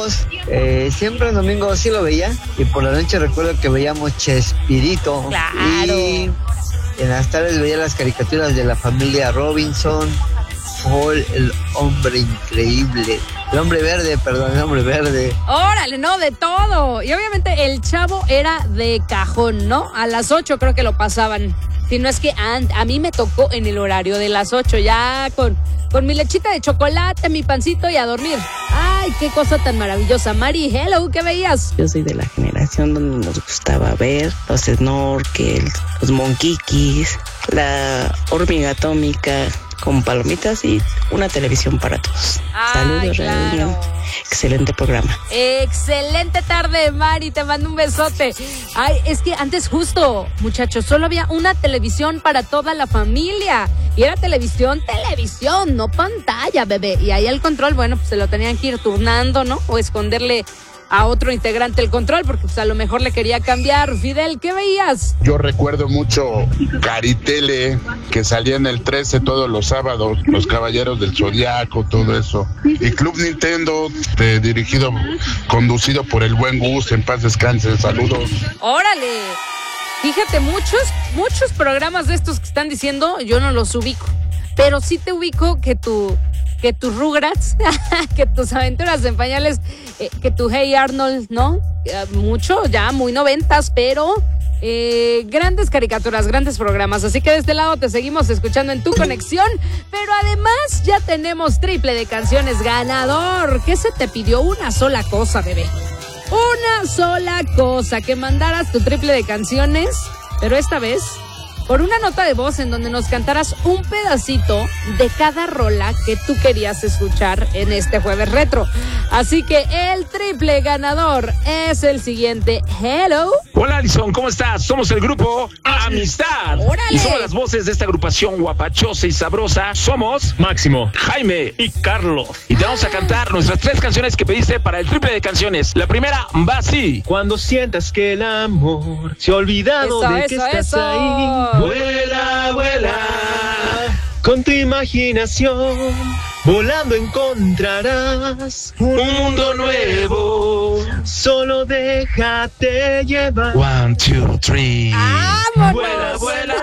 amigos. Siempre en domingo sí lo veía. Y por la noche recuerdo que veíamos Chespirito. Claro. Y en las tardes veía las caricaturas de la familia Robinson. Paul, el hombre increíble. El hombre verde. Órale, no, de todo. Y obviamente el Chavo era de cajón, ¿no? A las 8 creo que lo pasaban. Si no es que a mí me tocó en el horario de las 8, ya con mi lechita de chocolate, mi pancito y a dormir. Ay, qué cosa tan maravillosa. Mari, hello, ¿qué veías? Yo soy de la generación donde nos gustaba ver los snorkels, los monquiquis, la hormiga atómica con palomitas y una televisión para todos. Saludos, claro. Reunión. Excelente programa. Excelente tarde, Mari, te mando un besote. Ay, es que antes justo, muchachos, solo había una televisión para toda la familia. Y era televisión, no pantalla, bebé. Y ahí el control, bueno, pues se lo tenían que ir turnando, ¿no? O esconderle a otro integrante el control, porque pues a lo mejor le quería cambiar. Fidel, ¿qué veías? Yo recuerdo mucho Caritele, que salía en el 13 todos los sábados, los Caballeros del Zodiaco, todo eso. Y Club Nintendo, conducido por el buen Gus, en paz descanse, saludos. ¡Órale! Fíjate, muchos programas de estos que están diciendo, yo no los ubico. Pero sí te ubico que tus Rugrats, que tus Aventuras en Pañales, que tu Hey Arnold, ¿no? Mucho, ya muy 90s, pero grandes caricaturas, grandes programas. Así que de este lado te seguimos escuchando en tu conexión, pero además ya tenemos triple de canciones ganador. ¿Qué se te pidió? Una sola cosa, bebé. Una sola cosa, que mandaras tu triple de canciones, pero esta vez por una nota de voz en donde nos cantaras un pedacito de cada rola que tú querías escuchar en este jueves retro. Así que el triple ganador es el siguiente. Hello. Hola, Alison, ¿cómo estás? Somos el grupo Amistad. ¡Órale! Y somos las voces de esta agrupación guapachosa y sabrosa. Somos Máximo, Jaime y Carlos. y te vamos a cantar nuestras 3 canciones que pediste para el triple de canciones. La primera va así. Cuando sientas que el amor se ha olvidado de que estás ahí, vuela, vuela, con tu imaginación, volando encontrarás un mundo nuevo. Solo déjate llevar. 1, 2, 3. ¡Vámonos! Vuela, vuela.